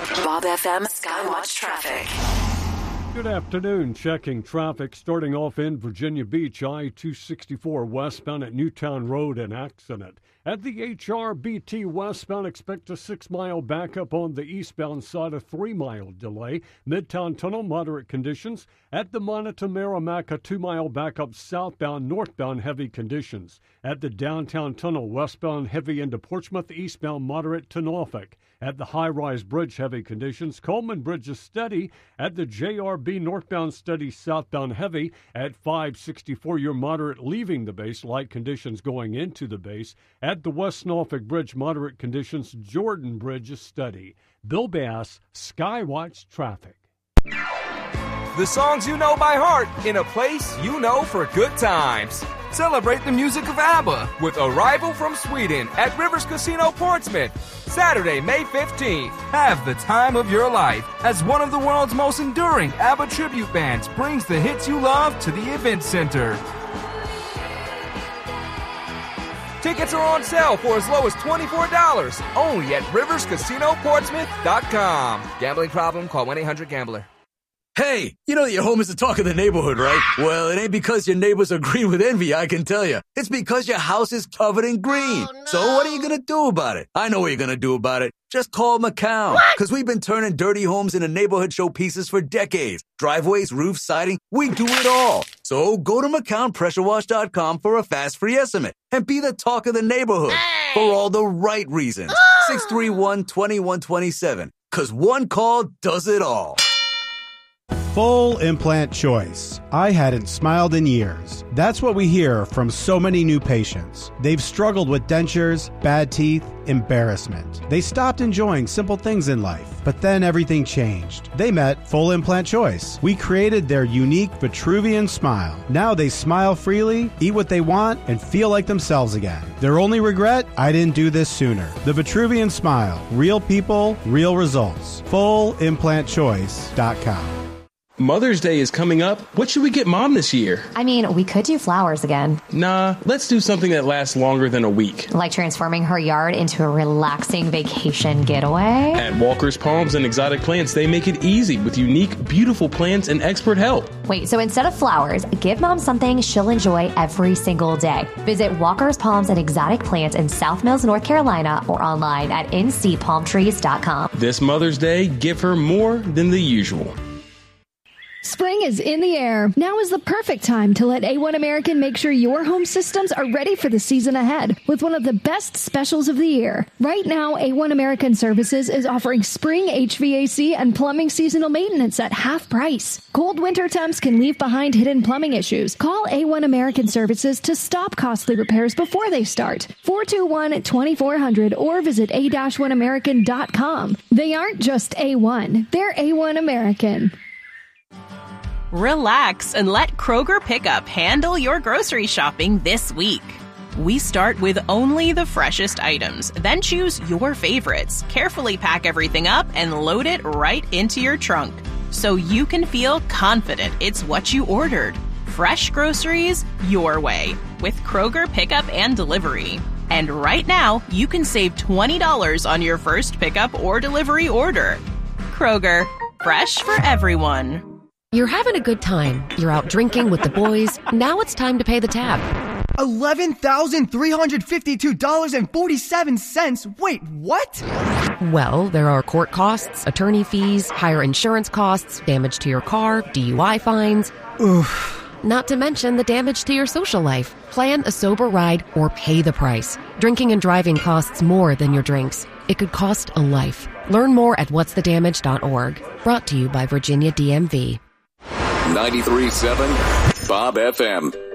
Bob FM Skywatch Traffic. Good afternoon. Checking traffic. Starting off in Virginia Beach, I-264 westbound at Newtown Road, an accident. At the HRBT westbound, expect a 6-mile backup on the eastbound side, a 3-mile delay. Midtown Tunnel, moderate conditions. At the Moneta-Merrimack, a 2-mile backup southbound, northbound, heavy conditions. At the Downtown Tunnel, westbound, heavy into Portsmouth, eastbound, moderate to Norfolk. At the High-Rise Bridge, heavy conditions. Coleman Bridge is steady. At the JRB northbound, steady, southbound, heavy. At 564, you're moderate leaving the base. Light conditions going into the base. At the West Norfolk Bridge, moderate conditions. Jordan Bridge is steady. Bill Bass, Skywatch Traffic. The songs you know by heart in a place you know for good times. Celebrate the music of ABBA with Arrival from Sweden at Rivers Casino Portsmouth. Saturday, May 15th. Have the time of your life as one of the world's most enduring ABBA tribute bands brings the hits you love to the event center. Tickets are on sale for as low as $24 only at riverscasinoportsmouth.com. Gambling problem? Call 1-800-GAMBLER. Hey, you know your home is the talk of the neighborhood, right? Well, it ain't because your neighbors are green with envy, I can tell you. It's because your house is covered in green. Oh, no. So what are you going to do about it? I know what you're going to do about it. Just call McCown. Because we've been turning dirty homes into neighborhood showpieces for decades. Driveways, roofs, siding, we do it all. So go to McCownPressureWash.com for a fast free estimate and be the talk of the neighborhood for all the right reasons. 631-2127. Because one call does it all. Full implant choice. I hadn't smiled in years. That's what we hear from so many new patients. They've struggled with dentures, bad teeth, embarrassment. They stopped enjoying simple things in life, but then everything changed. They met Full Implant Choice. We created their unique Vitruvian smile. Now they smile freely, eat what they want, and feel like themselves again. Their only regret? I didn't do this sooner. The Vitruvian smile. Real people, real results. FullImplantChoice.com. Mother's Day is coming up. What should we get Mom this year? I mean, we could do flowers again. Nah, let's do something that lasts longer than a week. Like transforming her yard into a relaxing vacation getaway? At Walker's Palms and Exotic Plants, they make it easy with unique, beautiful plants and expert help. Wait, so instead of flowers, give Mom something she'll enjoy every single day. Visit Walker's Palms and Exotic Plants in South Mills, North Carolina, or online at ncpalmtrees.com. This Mother's Day, give her more than the usual. Spring is in the air. Now is the perfect time to let A1 American make sure your home systems are ready for the season ahead with one of the best specials of the year. Right now, A1 American Services is offering spring HVAC and plumbing seasonal maintenance at half price. Cold winter temps can leave behind hidden plumbing issues. Call A1 American Services to stop costly repairs before they start. 421-2400 or visit a-1american.com. They aren't just A1, they're A1 American. Relax and let Kroger Pickup handle your grocery shopping this week. We start with only the freshest items, then choose your favorites, carefully pack everything up, and load it right into your trunk so you can feel confident it's what you ordered. Fresh groceries your way with Kroger Pickup and Delivery. And right now, you can save $20 on your first pickup or delivery order. Kroger, fresh for everyone. You're having a good time. You're out drinking with the boys. Now it's time to pay the tab. $11,352.47. Wait, what? Well, there are court costs, attorney fees, higher insurance costs, damage to your car, DUI fines. Oof. Not to mention the damage to your social life. Plan a sober ride or pay the price. Drinking and driving costs more than your drinks. It could cost a life. Learn more at whatsthedamage.org. Brought to you by Virginia DMV. 93.7 Bob FM.